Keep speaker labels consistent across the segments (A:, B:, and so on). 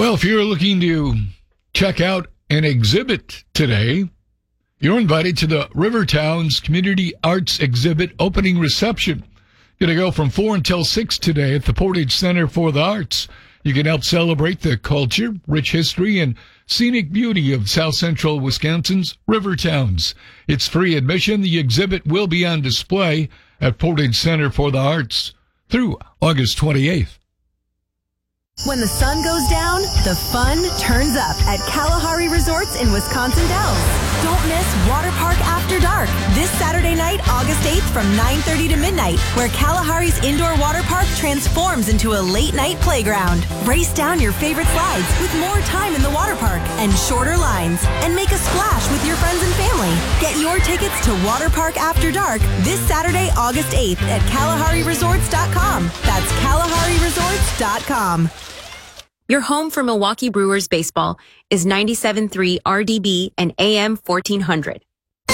A: Well, if you're looking to check out an exhibit today, you're invited to the Rivertowns Community Arts Exhibit opening reception. Going to go from 4 until 6 today at the Portage Center for the Arts. You can help celebrate the culture, rich history, and scenic beauty of South Central Wisconsin's Rivertowns. It's free admission. The exhibit will be on display at Portage Center for the Arts through August 28th.
B: When the sun goes down, the fun turns up at Kalahari Resorts in Wisconsin Dells. Don't miss Water Park After Dark this Saturday night, August 8th from 9:30 to midnight, where Kalahari's indoor water park transforms into a late-night playground. Race down your favorite slides with more time in the water park and shorter lines, and make a splash with your friends and family. Get your tickets to Water Park After Dark this Saturday, August 8th at KalahariResorts.com. That's KalahariResorts.com.
C: Your home for Milwaukee Brewers baseball is 97.3 RDB and AM 1400.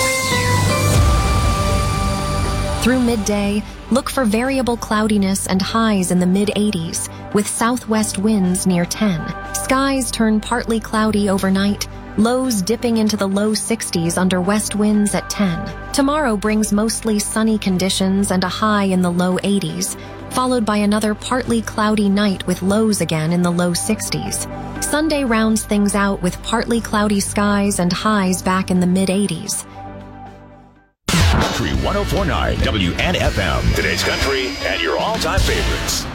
D: Through midday, look for variable cloudiness and highs in the mid-80s, with southwest winds near 10. Skies turn partly cloudy overnight, lows dipping into the low 60s under west winds at 10. Tomorrow brings mostly sunny conditions and a high in the low 80s, followed by another partly cloudy night with lows again in the low 60s. Sunday rounds things out with partly cloudy skies and highs back in the mid-80s.
E: Country 104.9 WNFM. Today's country and your all-time favorites.